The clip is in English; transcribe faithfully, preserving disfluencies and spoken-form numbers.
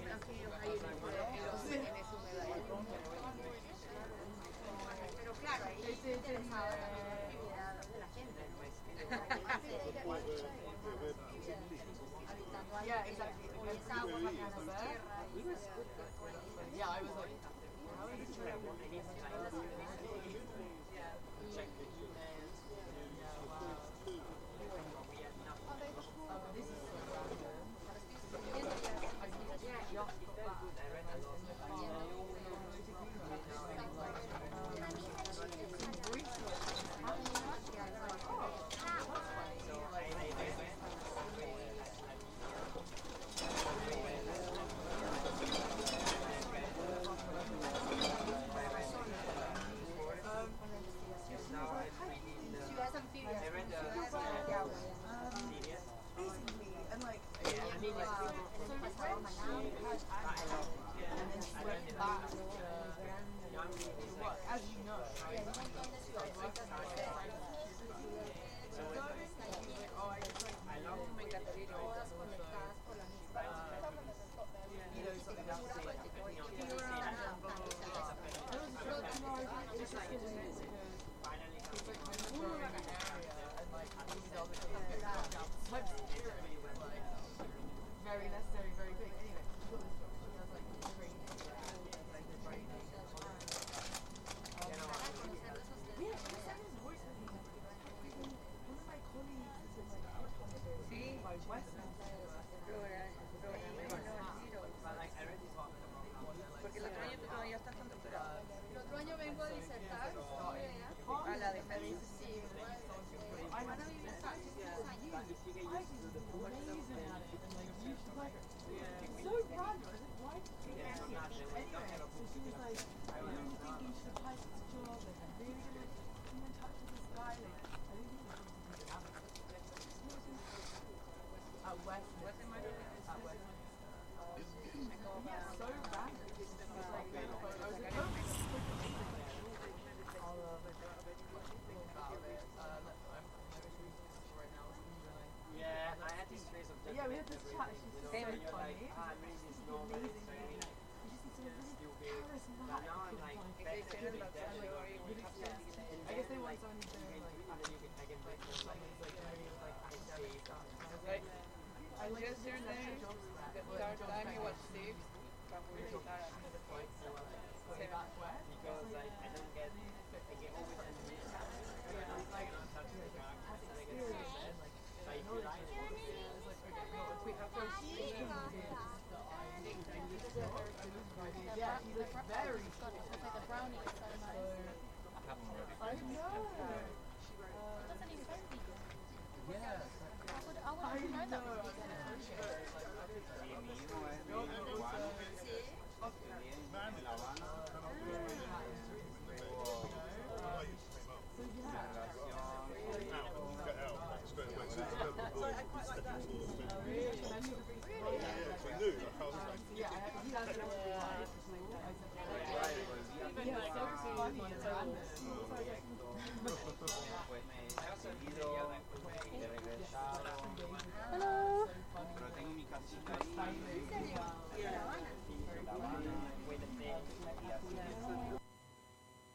Pero claro, ahí estoy interesada en la actividad de la gente. Yeah, exactly. Hoy es agua, mañana es tierra. Yeah, I was like, how is it true? Ciudades anfibias. Basically, and like, En el pasado Maná. and then she went back to, to work, as you know, Y hay un montón de ciudades. me encantaría ir Todas conectadas por la misma. you know, something else. Very necessary, very big. Anyway, she's got this job. She has like training, like the training. Yeah, she sent his voice with me. One of my colleagues is in like headhunters by Westminster. Porque el otro año tú todavía estás con doctorado. El otro año vengo a disertar. A la defensa. Sí, van a vivir hasta hace muchos años. I just amazing at it, and like you should like, so random. I was like, why did you get it? Anyway, so she was like, I really think you should apply for this job, like I'm really gonna be in touch with this guy, like I think he was something to happen. At West, West in my at West. Yeah, so random. It's like, I was like, oh, I'll uh, think about it. Uh, I'm right now. Yeah, I had this phase of But yeah, we had this chat. She's so Then funny. you're like, ah, maybe She's it's an normal, amazing so lady. like, You just need someone stupid. really But charismatic. now I'm like, Like, better to Hicieron be la there. sangre hoy, really muchas stressed. veces. I guess they want someone who's very like, And then you can, I can make them like, someone's like very like academic stuff. And I was Right. like, I like Just to your do such a name, job spec. the Well, start job time spec you was is six, para publicitar. Say that where? because like I don't get, I get always enemies. Like, I'm such a guy. Like, it's so sad. Like, but if you like, It's like, okay, no, it's quick. I've got yeah, he looks very short. It's like a brownie. It's so nice. I know. Doesn't even taste vegan. Yeah. I would, I would have known that was vegan. Yeah, I have he has it. Yeah, so funny and random.